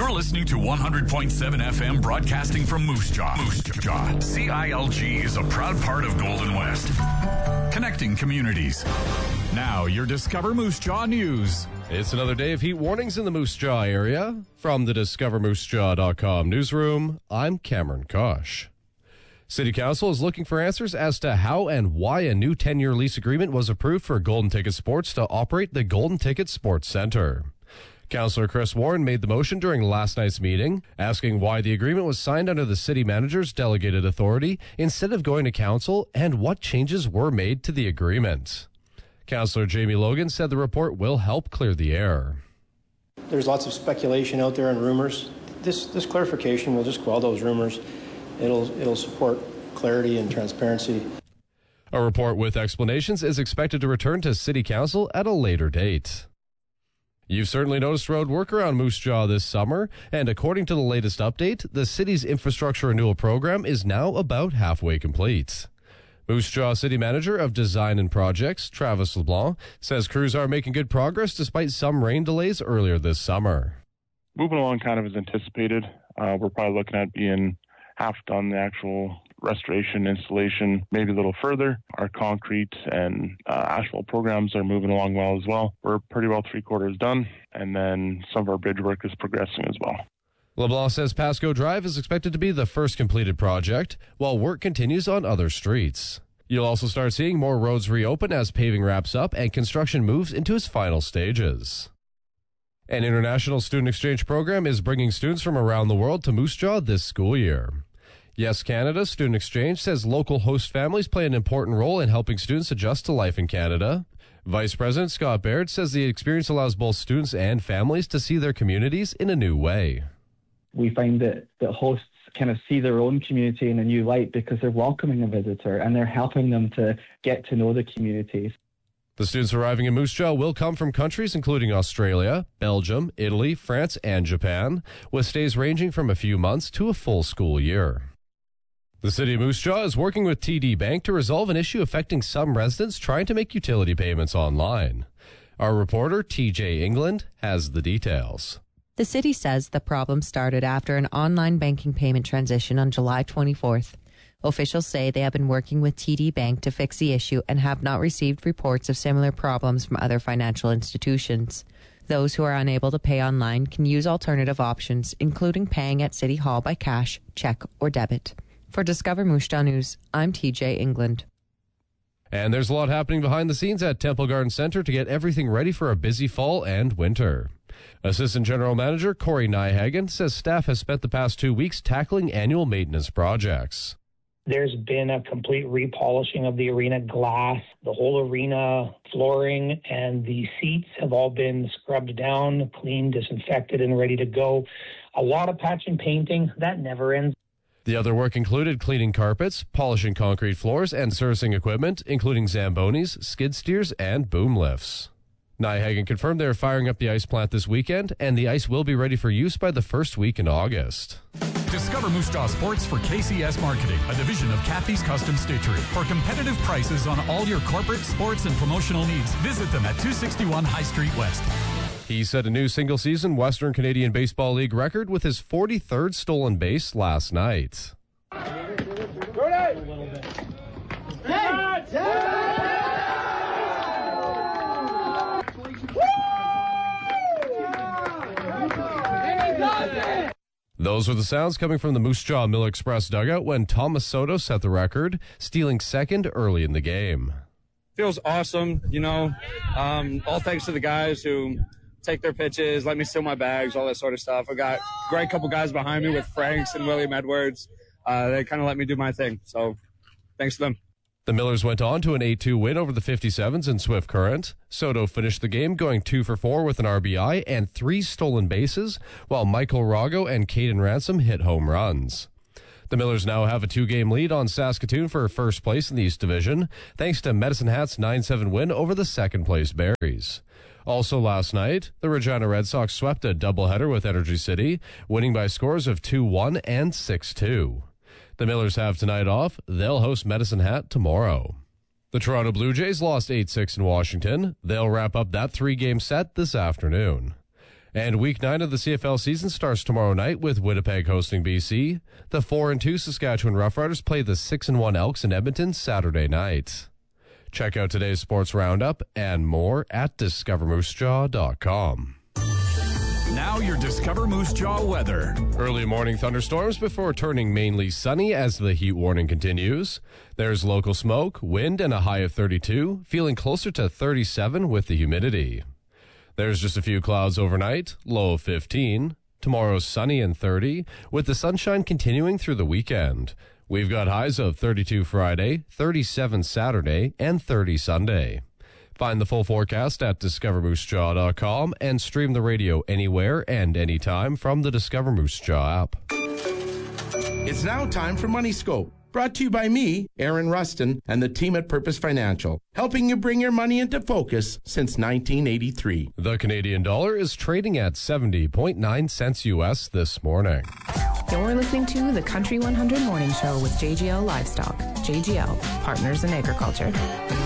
You're listening to 100.7 FM broadcasting from Moose Jaw. Moose Jaw. CILG is a proud part of Golden West. Connecting communities. Now, your Discover Moose Jaw news. It's another day of heat warnings in the Moose Jaw area. From the DiscoverMooseJaw.com newsroom, I'm Cameron Kosh. City Council is looking for answers as to how and why a new 10-year lease agreement was approved for Golden Ticket Sports to operate the Golden Ticket Sports Center. Councillor Chris Warren made the motion during last night's meeting, asking why the agreement was signed under the city manager's delegated authority instead of going to council and what changes were made to the agreement. Councillor Jamie Logan said the report will help clear the air. There's lots of speculation out there and rumors. This clarification will just quell those rumors. It'll support clarity and transparency. A report with explanations is expected to return to City Council at a later date. You've certainly noticed road work around Moose Jaw this summer, and according to the latest update, the city's infrastructure renewal program is now about halfway complete. Moose Jaw City Manager of Design and Projects, Travis LeBlanc, says crews are making good progress despite some rain delays earlier this summer. Moving along kind of as anticipated. We're probably looking at being half done the actual restoration, installation, maybe a little further. Our concrete and asphalt programs are moving along well as well. We're pretty well 3/4 done, and then some of our bridge work is progressing as well. LeBlanc says Pasco Drive is expected to be the first completed project, while work continues on other streets. You'll also start seeing more roads reopen as paving wraps up and construction moves into its final stages. An international student exchange program is bringing students from around the world to Moose Jaw this school year. Yes Canada Student Exchange says local host families play an important role in helping students adjust to life in Canada. Vice President Scott Baird says the experience allows both students and families to see their communities in a new way. We find that hosts kind of see their own community in a new light because they're welcoming a visitor and they're helping them to get to know the communities. The students arriving in Moose Jaw will come from countries including Australia, Belgium, Italy, France, and Japan, with stays ranging from a few months to a full school year. The City of Moose Jaw is working with TD Bank to resolve an issue affecting some residents trying to make utility payments online. Our reporter, TJ England, has the details. The city says the problem started after an online banking payment transition on July 24th. Officials say they have been working with TD Bank to fix the issue and have not received reports of similar problems from other financial institutions. Those who are unable to pay online can use alternative options, including paying at City Hall by cash, check, or debit. For Discover Moose Jaw News, I'm TJ England. And there's a lot happening behind the scenes at Temple Garden Center to get everything ready for a busy fall and winter. Assistant General Manager Corey Nyhagen says staff has spent the past 2 weeks tackling annual maintenance projects. There's been a complete repolishing of the arena glass. The whole arena flooring and the seats have all been scrubbed down, cleaned, disinfected, and ready to go. A lot of patch and painting. That never ends. The other work included cleaning carpets, polishing concrete floors, and servicing equipment, including Zambonis, skid steers, and boom lifts. Nyhagen confirmed they're firing up the ice plant this weekend, and the ice will be ready for use by the first week in August. Discover Moose Jaw Sports for KCS Marketing, a division of Kathy's Custom Stitchery. For competitive prices on all your corporate, sports, and promotional needs, visit them at 261 High Street West. He set a new single-season Western Canadian Baseball League record with his 43rd stolen base last night. Those were the sounds coming from the Moose Jaw Mill Express dugout when Thomas Soto set the record, stealing second early in the game. Feels awesome, all thanks to the guys who take their pitches, let me steal my bags, all that sort of stuff. I got a great couple guys behind me with Franks and William Edwards. They kind of let me do my thing, so thanks to them. The Millers went on to an 8-2 win over the 57s in Swift Current. Soto finished the game going 2 for 4 with an RBI and 3 stolen bases, while Michael Rago and Caden Ransom hit home runs. The Millers now have a 2-game lead on Saskatoon for first place in the East Division, thanks to Medicine Hat's 9-7 win over the second-place Berries. Also last night, the Regina Red Sox swept a doubleheader with Energy City, winning by scores of 2-1 and 6-2. The Millers have tonight off. They'll host Medicine Hat tomorrow. The Toronto Blue Jays lost 8-6 in Washington. They'll wrap up that 3-game set this afternoon. And Week 9 of the CFL season starts tomorrow night with Winnipeg hosting BC. The 4-2 Saskatchewan Roughriders play the 6-1 Elks in Edmonton Saturday night. Check out today's sports roundup and more at discovermoosejaw.com. Now your Discover Moose Jaw weather. Early morning thunderstorms before turning mainly sunny as the heat warning continues. There's local smoke, wind, and a high of 32, feeling closer to 37 with the humidity. There's just a few clouds overnight, low of 15. Tomorrow's sunny and 30, with the sunshine continuing through the weekend. We've got highs of 32 Friday, 37 Saturday, and 30 Sunday. Find the full forecast at discovermoosejaw.com and stream the radio anywhere and anytime from the Discover Moose Jaw app. It's now time for Money Scope. Brought to you by me, Aaron Rustin, and the team at Purpose Financial, helping you bring your money into focus since 1983. The Canadian dollar is trading at 70.9 cents U.S. this morning. You're listening to the Country 100 Morning Show with JGL Livestock. JGL, Partners in Agriculture.